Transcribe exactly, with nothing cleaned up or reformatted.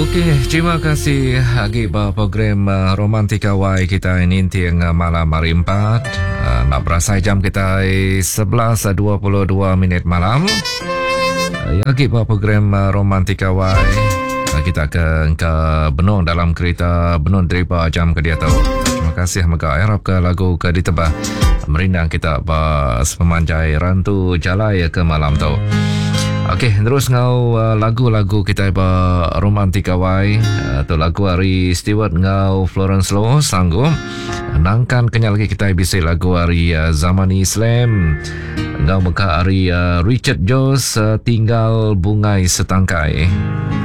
Okey, terima kasih lagi pada program uh, Romantika Wai kita ini tiang uh, malam hari empat. Uh, nak berasai jam kita sebelas dua puluh dua minit malam. Uh, lagi pada program uh, Romantika Wai. Uh, kita akan ke Benong dalam kereta Benong Driba jam ke dia tahu. Terima kasih maka harap ke lagu ke ditebah. Merindang kita pas pemanjai rantu jalai ke malam tu. Okey, terus ngau uh, lagu-lagu kita ba Romantika Wai. Uh, tu lagu hari Stewart ngau Florence Loh sanggup. Nangkan kenyal lagi kita bisa lagu hari uh, Zamani Slam. Ngau muka hari uh, Richard Jones uh, tinggal bungai setangkai.